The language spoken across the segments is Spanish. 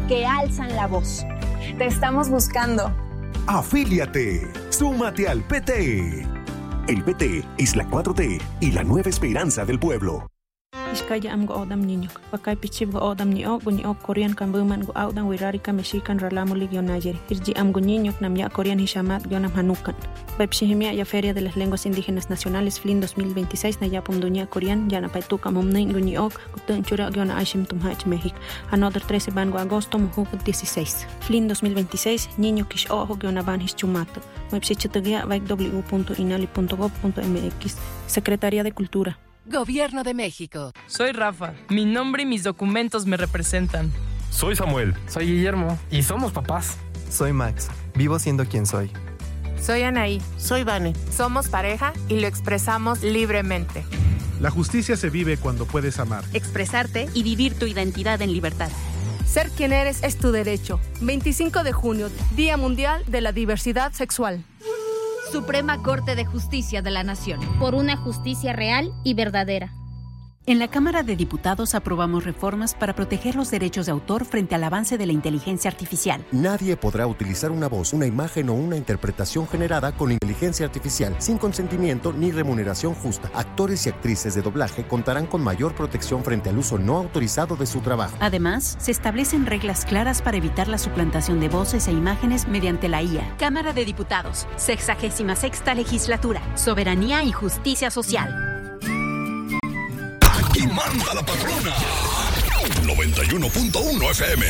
que alzan la voz. Te estamos buscando. Afíliate. Súmate al PT. El PT es la 4T y la nueva esperanza del pueblo. Iskaya am go odam niño. Pakai pichib go odam ni ok Korean kan buman go odam wirari ka mexican ralamo ligionayeri. Irji am go niño nam ya Korean hishamat gionam hanukan. Bepshihimia ya Feria de las Lenguas Indígenas Nacionales FLIN 2026 na yapum dunia Korean ya na paituka momnein go ni ok gutun chura giona ashim tumhach México. Another 13 ban go agosto muhuk 16. FLIN 2026 niño kish ojo giona ban hischumato. Website www.inali.gov.mx. Secretaría de Cultura. Gobierno de México. Soy Rafa. Mi nombre y mis documentos me representan. Soy Samuel. Soy Guillermo. Y somos papás. Soy Max. Vivo siendo quien soy. Soy Anaí. Soy Vane. Somos pareja y lo expresamos libremente. La justicia se vive cuando puedes amar, expresarte y vivir tu identidad en libertad. Ser quien eres es tu derecho. 25 de junio, Día Mundial de la Diversidad Sexual. Suprema Corte de Justicia de la Nación. Por una justicia real y verdadera. En la Cámara de Diputados aprobamos reformas para proteger los derechos de autor frente al avance de la inteligencia artificial. Nadie podrá utilizar una voz, una imagen o una interpretación generada con inteligencia artificial sin consentimiento ni remuneración justa. Actores y actrices de doblaje contarán con mayor protección frente al uso no autorizado de su trabajo. Además, se establecen reglas claras para evitar la suplantación de voces e imágenes mediante la IA. Cámara de Diputados, 66ª Legislatura. Soberanía y justicia social. Y manda la patrona. 91.1 FM.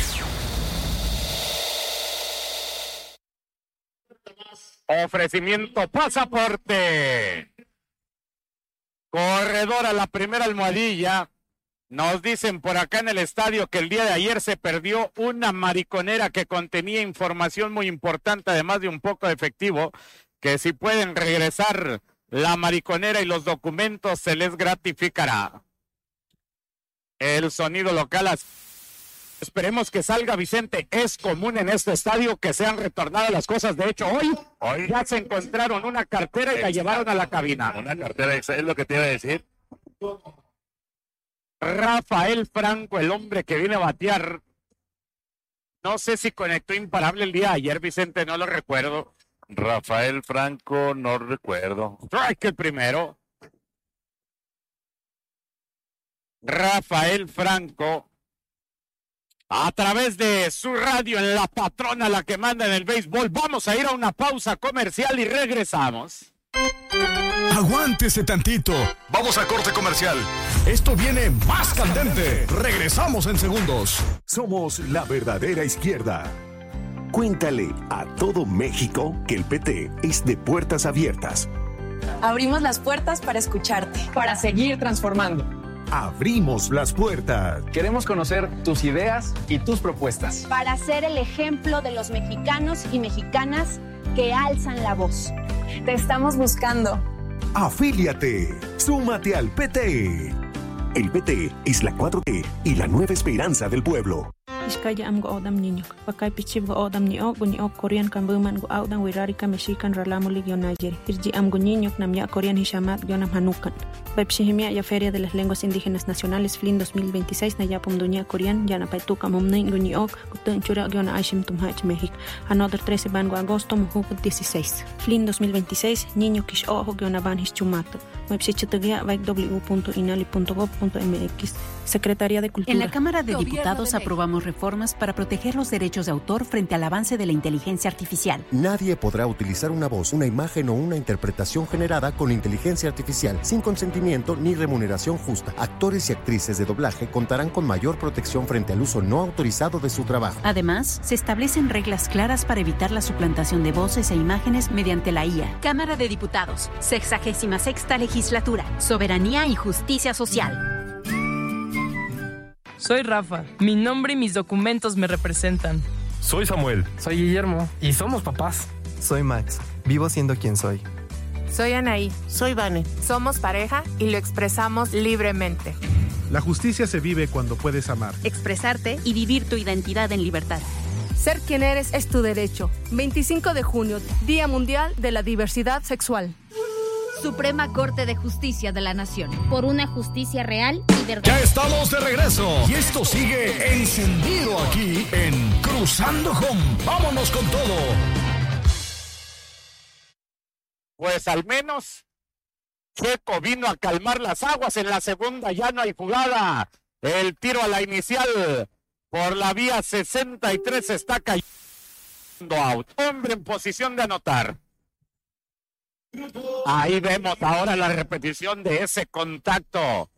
Ofrecimiento pasaporte. Corredor a la primera almohadilla. Nos dicen por acá en el estadio que el día de ayer se perdió una mariconera que contenía información muy importante, además de un poco de efectivo, que si pueden regresar la mariconera y los documentos se les gratificará. El sonido local. Esperemos que salga, Vicente. Es común en este estadio que sean retornadas las cosas. De hecho, hoy ya se encontraron una cartera y la llevaron a la cabina. Una cartera, es lo que te iba a decir. Rafael Franco, el hombre que viene a batear. No sé si conectó imparable el día de ayer, Vicente, no lo recuerdo. Rafael Franco, no recuerdo. Strike el primero. Rafael Franco, a través de su radio en La Patrona, la que manda en el béisbol. Vamos a ir a una pausa comercial y regresamos. Aguántese tantito. Vamos a corte comercial. Esto viene más candente. Regresamos en segundos. Somos la verdadera izquierda. Cuéntale a todo México que el PT es de puertas abiertas. Abrimos las puertas para escucharte. Para seguir transformando. Abrimos las puertas. Queremos conocer tus ideas y tus propuestas. Para ser el ejemplo de los mexicanos y mexicanas que alzan la voz. Te estamos buscando. Afíliate. Súmate al PT. El PT es la 4T y la nueva esperanza del pueblo. Iskaya am go odam niño. Pakai pichib go odam ni ok Korean kan buman go odam wirari ka mexican ralamo ligionayeri. Irji am go niño nam ya Korean hishamat gionam hanukan. Bepshihimia ya Feria de las Lenguas Indígenas Nacionales FLIN 2026 na yapum dunia Korean ya na paituka momnein go ni ok gutun chura giona ashim tumhach México. Another 13 ban go agosto muhuk 16. FLIN 2026 niño kish ojo giona ban hischumato. Website www.inali.gov.mx. Secretaría de Cultura. En la Cámara de Diputados aprobamos reformas para proteger los derechos de autor frente al avance de la inteligencia artificial. Nadie podrá utilizar una voz, una imagen o una interpretación generada con inteligencia artificial sin consentimiento ni remuneración justa. Actores y actrices de doblaje contarán con mayor protección frente al uso no autorizado de su trabajo. Además, se establecen reglas claras para evitar la suplantación de voces e imágenes mediante la IA. Cámara de Diputados, 66ª Legislatura. Soberanía y justicia social. Soy Rafa. Mi nombre y mis documentos me representan. Soy Samuel. Soy Guillermo. Y somos papás. Soy Max. Vivo siendo quien soy. Soy Anaí. Soy Vane. Somos pareja y lo expresamos libremente. La justicia se vive cuando puedes amar, expresarte y vivir tu identidad en libertad. Ser quien eres es tu derecho. 25 de junio, Día Mundial de la Diversidad Sexual. Suprema Corte de Justicia de la Nación. Por una justicia real y verdadera. Ya estamos de regreso y esto sigue encendido aquí en Cruzando Home. ¡Vámonos con todo! Pues al menos Checo vino a calmar las aguas. En la segunda ya no hay jugada. El tiro a la inicial por la vía 63 está cayendo out. Hombre en posición de anotar. Ahí vemos ahora la repetición de ese contacto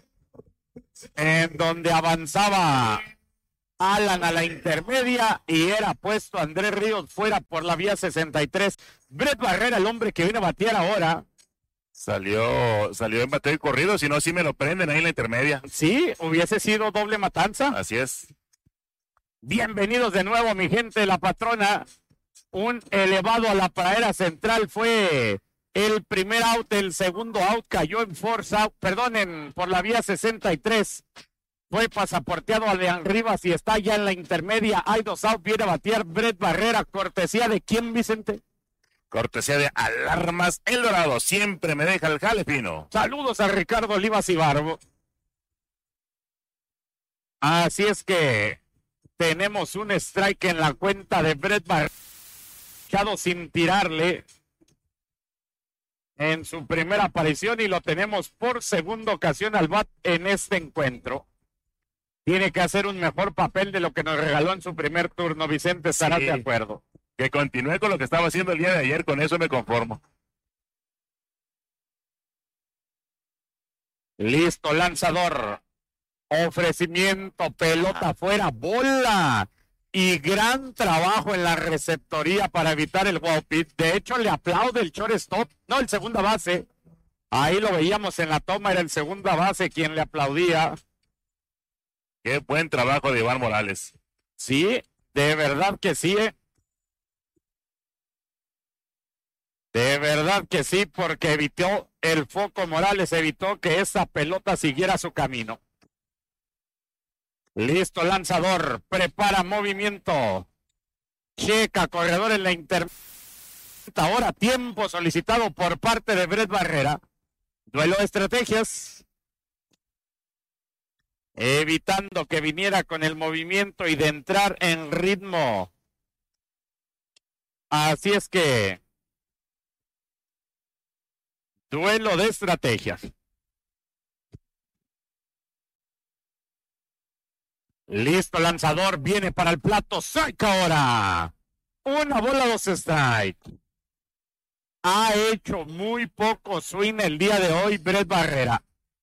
en donde avanzaba Alan a la intermedia y era puesto Andrés Ríos fuera por la vía 63. Brett Barrera, el hombre que viene a batear ahora. Salió en bateo y corrido, si no, sí me lo prenden ahí en la intermedia. Sí, hubiese sido doble matanza. Así es. Bienvenidos de nuevo, mi gente de la patrona. Un elevado a la pradera central fue el primer out, el segundo out cayó en force out, por la vía 63. Fue pasaporteado a Leán Rivas y está ya en la intermedia. Hay 2 out, viene a batear Brett Barrera. ¿Cortesía de quién, Vicente? Cortesía de Alarmas El Dorado. Siempre me deja el jale fino. Saludos a Ricardo Olivas Ibarbo. Así es que tenemos un strike en la cuenta de Brett Barrera. Echado sin tirarle en su primera aparición y lo tenemos por segunda ocasión al bat en este encuentro. Tiene que hacer un mejor papel de lo que nos regaló en su primer turno. Vicente, ¿estarás de acuerdo? Que continúe con lo que estaba haciendo el día de ayer, con eso me conformo. Listo, lanzador. Ofrecimiento, pelota afuera, bola. Y gran trabajo en la receptoría para evitar el wow pitch. De hecho, le aplaude el shortstop, no, el segunda base. Ahí lo veíamos en la toma, era el segunda base quien le aplaudía. Qué buen trabajo de Iván Morales. Sí, de verdad que sí, De verdad que sí, porque evitó el foco Morales, evitó que esa pelota siguiera su camino. Listo, lanzador, prepara movimiento. Checa, corredor en la intermedia. Ahora tiempo solicitado por parte de Brett Barrera. Duelo de estrategias. Evitando que viniera con el movimiento y de entrar en ritmo. Así es que duelo de estrategias. Listo, lanzador, viene para el plato, saca ahora. Una bola, 2 strikes. Ha hecho muy poco swing el día de hoy Brett Barrera.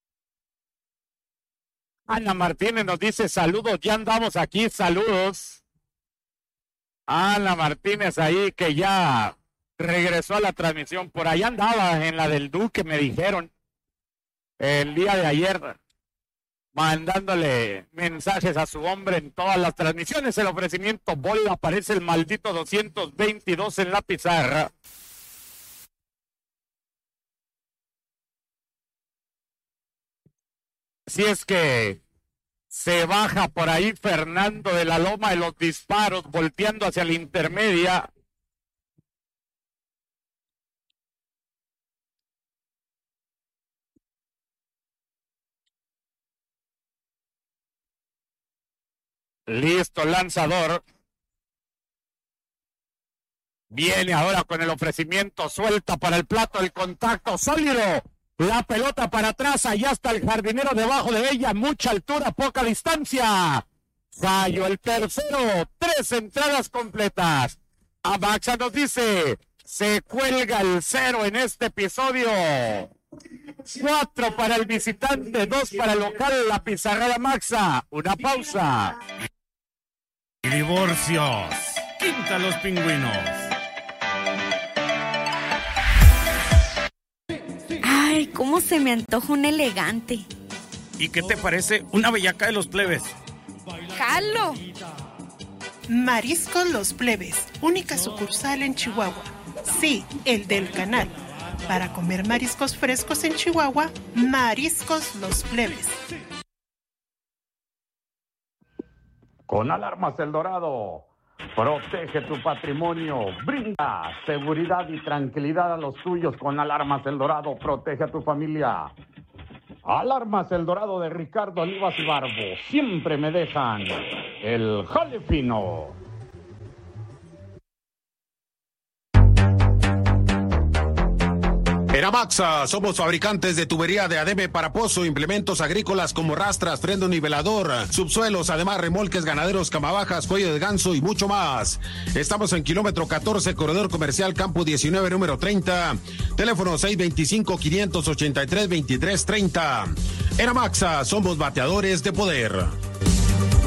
Ana Martínez nos dice saludos, ya andamos aquí, saludos. Ana Martínez ahí que ya regresó a la transmisión, por allá andaba en la del Duque, me dijeron, el día de ayer, mandándole mensajes a su hombre en todas las transmisiones. El ofrecimiento, bola, aparece el maldito 222 en la pizarra. Si es que se baja por ahí Fernando de la Loma de los disparos, volteando hacia la intermedia. Listo, lanzador. Viene ahora con el ofrecimiento, suelta para el plato, el contacto sólido. La pelota para atrás, allá está el jardinero debajo de ella, mucha altura, poca distancia. Fallo el tercero, 3 entradas completas. Amaxa nos dice, se cuelga el 0 en este episodio. 4 para el visitante, 2 para el local, la pizarra de Amaxa. Una pausa. Divorcios. Quinta los pingüinos. Ay, cómo se me antoja un elegante. ¿Y qué te parece una bellaca de los plebes? ¡Jalo! Mariscos Los Plebes, única sucursal en Chihuahua. Sí, el del canal. Para comer mariscos frescos en Chihuahua, Mariscos Los Plebes. Con Alarmas El Dorado. Protege tu patrimonio, brinda seguridad y tranquilidad a los tuyos con Alarmas El Dorado. Protege a tu familia. Alarmas El Dorado de Ricardo Olivas y Barbo. Siempre me dejan el jale fino. Eramaxa, somos fabricantes de tubería de ADM para pozo, implementos agrícolas como rastras, freno nivelador, subsuelos, además remolques ganaderos, camabajas, cuello de ganso y mucho más. Estamos en kilómetro 14, corredor comercial Campo 19, número 30. Teléfono 625-583-2330. Eramaxa, somos bateadores de poder.